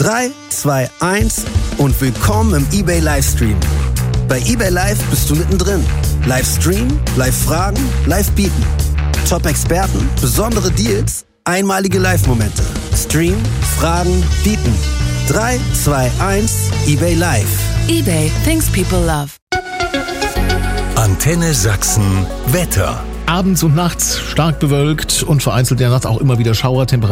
3, 2, 1 und willkommen im eBay Livestream. Bei eBay Live bist du mittendrin. Livestream, Live-Fragen, Live-Bieten. Top-Experten, besondere Deals, einmalige Live-Momente. Stream, Fragen, Bieten. 3, 2, 1, eBay Live. eBay, things people love. Antenne Sachsen Wetter. Abends und nachts stark bewölkt und vereinzelt der Nacht auch immer wieder Schauertemperaturen.